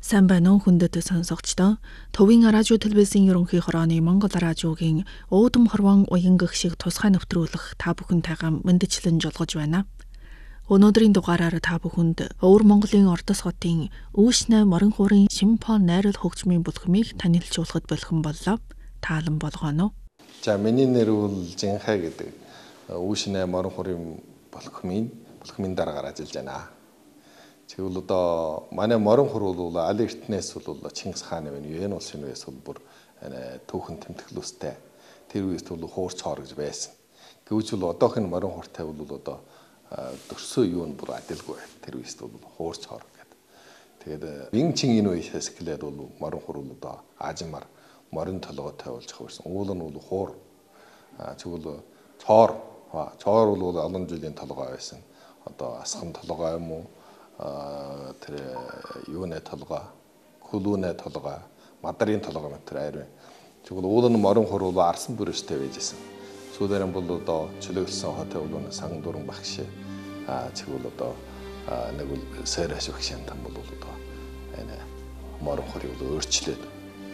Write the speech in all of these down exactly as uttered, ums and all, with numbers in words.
Сайн байна уу хүндэт сонсогчдоо. Төвийн радио телевизийн ерөнхий хорооны Монгол радиогийн уудам хорвон уянгах шиг тусгай нэвтрүүлэх та бүхэнтэйгээ мэдчлэн жолгож байна. Өнөөдрийн дугаараар та бүхэнд Өвөр Монголын Ордос хотын Үүшнэ морин хуурын Шимпон найрал хөгжмийн бүлхмийг танилцуулахад бэлхэн боллоо. Таалан болгоно. За миний нэр бол Жинхай гэдэг Үүшнэ морин хуурын бүлхмийн бүлхмийн дараагаар ажиллаж байна. Тэгвэл одоо манай морин хур бол Али Эрдэнэс бол Чингис хааны байна. Юэн улсын үеэс бол бүр түүхэн тэмдэглүүлстэй. Тэр үеэс бол хуурч хоор гэж байсан. Гэвч бол одоохийн морин хуртай бол одоо дөрсөө юу нь бүр адилгүй байна. Тэр үеэс бол хуурч хоор гэдэг. Тэгээд Вин Чин энэ үеэс эхлээд бол морин хур бол одоо аажмаар морин толгойтой болж хаварсан. Уул нь бол хуур. Тэгвэл цоор цоор бол олон жилийн толгой байсан. Одоо асхан толгой юм уу? Тэр юунэ толгой, хөлүүнэ толгой, мадарын толгой мэтэр айрын. Тэгвэл уул нь морин хур бол арсан бүрээстэй байжсэн. Сүүлээр бол одоо чөлөөлсөн хотын өвлөн сан дуран багш. Аа тэгвэл одоо нэг бол сайраш багшийн там бол одоо энэ морин хурыг өөрчлөөд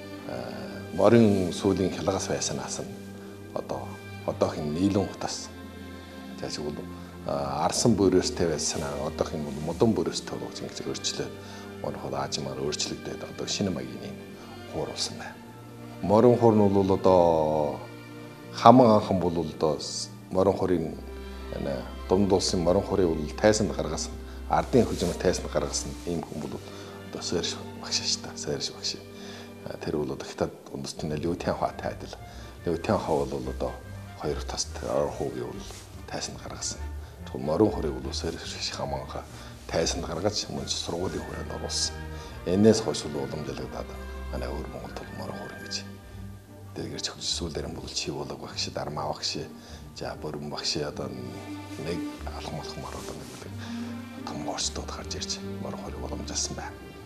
морин сүүлийн хялгаас байсанаас нь одоо одоохийн нийлэн хутас. За тэгвэл арсан бүрээстэй байсан одоохийн бол модон бүрээстэй болж ингэж өөрчлөө морин хур аажмаар өөрчлөгдөд одоо шинэ маягийн хуур болсон байна. Морин хур нь бол одоо хаман анхан бол одоо морин хурын дунд улсын морин хурыг бол тайсанд гаргасан ардын хөжмөд тайсанд гаргасан ийм хүн бол одоо сайрш багш шүү дээ. Сайрш багш. Тэр бол одоо хятад үндэстэн Лютен хаатай адил. Лютен хаа бол одоо хоёр таст хуугийг бол тайсанд гаргасан. Морин хурыг бол сайрш хаманха тайсанд гаргаж мөн сургуулийн хүрээнд оруулсан. Энээс хойш бол уламжлагдаад манай Өвөр Монголд морин хур гэж дэргэрч сүүлээр нь бол чи болог багш, дармаа багш, за бүрэн багш одоо нэг алхам алхамаар одоо нэг том гоцтод гарч ирж морин хурыг уламжилсан байна.